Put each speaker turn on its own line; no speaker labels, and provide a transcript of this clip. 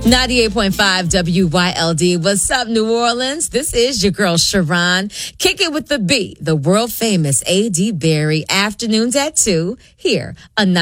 98.5 WYLD. What's up, New Orleans? This is your girl, Sharon. Kick it with the B, the world famous A.D. Berry. Afternoons at 2 here on